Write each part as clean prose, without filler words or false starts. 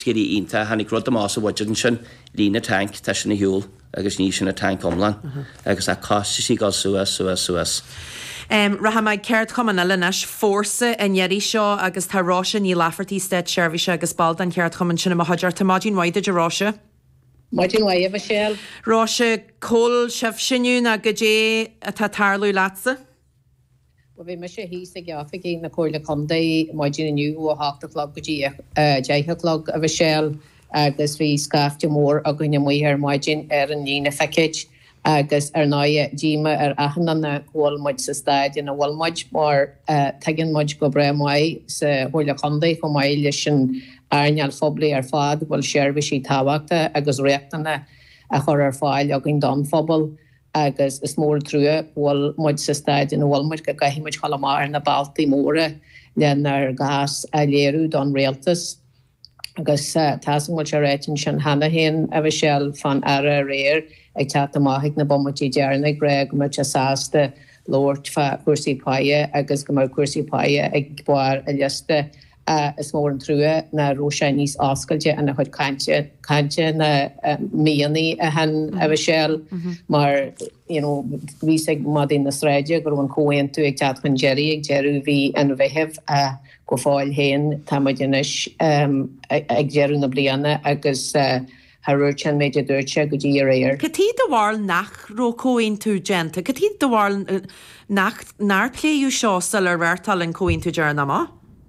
Geri ínta hanig rud amás a bhaidin sin lína tank tá sin na hiúil agus ní sin na tank omlan agus a cáiste sí gáil suas. Rahamaid ceirt chuman a leis fórsa in dhéirí seo agus táráise ní lefartí stead seirbhíse agus bald an ceirt chuman sinna haidir tamádín waide de ráise. Mádín waide bhisiil. Ráise cóil sef sinún a go dé a tá tarlú lása? Bhí me sé hí a gafa gé na cóirla condaí mádín aniu ó háachtalog go dtí deithelog a bhisiil agus bhí scafte mór a gine muoir mádín ar an lína feiceid. Agus náide díma achanna na bhfuilmuid sa staid na bhfuilmuid mar tegann muid go bre maiid sa bhfuil condaí go maiid leis sin airneal phoblaí ar fád bhfuil seirbhísí tábhachta agus réachtainna a chur ar fáil a gin dom phobal agus is mór trua bhfuil muid sa staid na bhfuilmuid go gaithimiid chalamár na baltaí móra lean ar gas a léirú don réaltas. Agus tásamid a réitin sin hana héin a bhisiil fan ar a réir ag teat amáthaigh na bommatí dearna Greg mu a sásta Lord fa cuasaí paie agus go mar cuasaí paie ag buar a liiste is mór an trua na róise níos oscailte a na chuid cainte na míanaí a hen a bhisiil mar ví ag madí na sráide gur an cóhaon tú ag teat chun Jerry ag jeú bhí an bheitheh go fáil héin táimeis ag jeú na bliana agus Harúchan méidir dúirte go dtí réir. Catí do bháil nach rócóin tú genta, Catí do bháil nach náirpléú seostal ar bhhartal an cóin tú dearna má?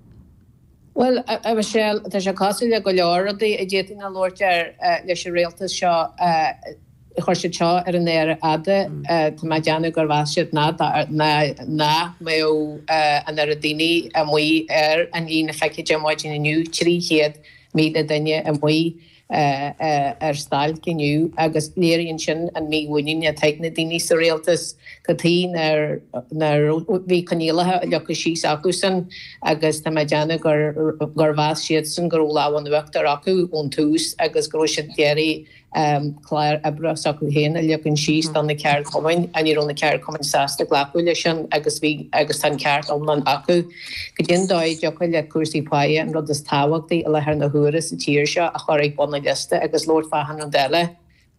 Well, a bhisiil tá sé cosúile go leoradaí a dhétain na Lord leis réaltas seo chuir sé seo ar an éir ada tá mai deanna gur bhaisiad ná mé an ar a daoine a muí ar an lína feiceide máidin aniu 300 míle daine a muí ar stáil ciniu agus léironn sin an míhhaine a teagna daoine sa réaltas go tín ar bhí caníalathe lecha síos acu san agus tá mai deanna gur bhas siad san gur láhain bheachtar acu ón túús agus gro sin déirí chláir ebre acu héna lecann síos don na ceir cumain a ní na ceir cumain sásta ghlaú lei sin agus tan ceart omlan acu. Go dtí dóid deocha le cuasaí paie an rud is táhachtaí a lethar na thuras sa tíir seo a chur ag bonna liste agus Lord fahan an deile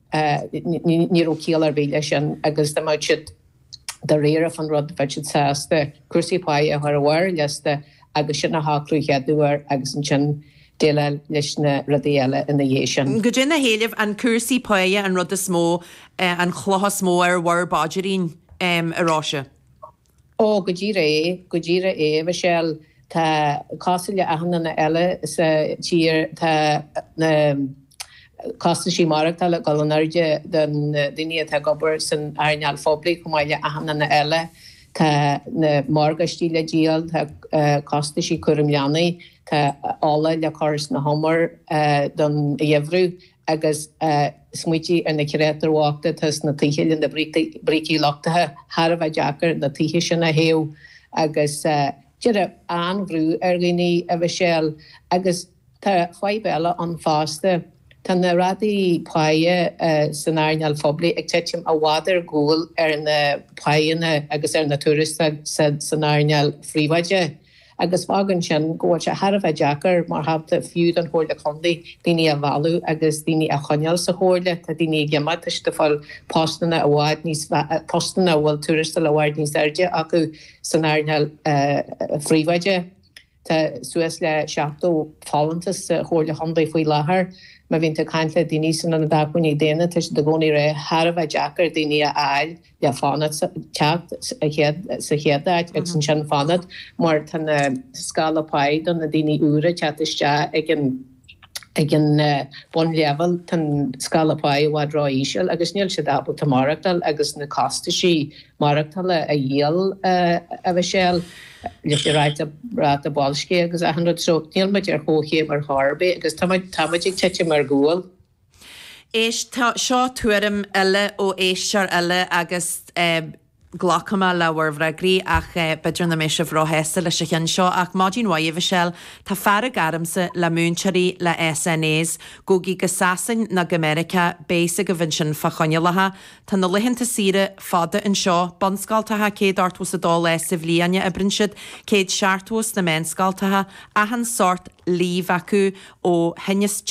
ní cíal ar bhíle sin agus de siad de réire fan rud feid sásta cuasaí paie a chu bhhair liste agus sin na hácrú cheadúir agus an sin déile leis na radéile in na dhé sin. Go dtí na héileh an cuasaí paie an rud is smó an chluchas mó ar bhhar báidirín aráise. Go dtí é bhisiil tá cásaile ahanana na eile sa tír tá na Costa sí marachtal gal an airde den duine tá gobar san airneal phoblaí go maiile ahanana na eile tá na margastíle díal tá costa sí cuirim leanaí tá ála le choras na homar don dhéhrú agus smuotí ar na cirétar bháachta tas na tíhéilinn de brící lochtathe Har bheith deacar na tíhe sin na héu agus deire anhrú ar gine a bhisiil agus tá fáibéile an fásta Tá na radaí paie san airneal phoblaí ag teitiim a bhád ar gúil ar na paine agus ar na turista san airneal phríomhaide. Agus fágan sin go se Har bheith deacar mar habta fiúd an chóirla condaí daoine a bhú agus daoine a choneal sa chóirla tá daoine gemaiste fáil postanna a bháid níos postanna bhfuil turista le bhhaid níos airde acu san airneal phríomhaide. Tá suas le seachtó fálantas chóirla condaí faoi láthair ma bhínta caiintle daoine san an dacuinní déana tuis do gcónaí ré Har bheith deacar daoine a áil le fánad teacht sa chéadáid ag san sin fánad mar tan scala paid an na daoine úra teataiste ag an bon level tan scala paid bhhaid rá íseal agus níl sé dabal tá marachtal agus na costa sí marachtal a dhéal a bhisiil Lich ráta báilscí agus a níl meid ar chóchéim ar Harbe agus táid teite mar gúil. Éis seo tuairim eile ó éistear eile agus ghlachama le warhragraí ach beidir na méisih ráhéasta le se chin seo ach mádín waimh sell tá fear garamsa le múnseí le SNAs gogi go sasan na America bésa go bhain sin fa chonelatha tá na lihinnta sire fada in seo bonscaltatha céad artwas a dá le sa bhliaine a brinsead céad seaartwas na menscaltatha a han sort líomh acu ó hennes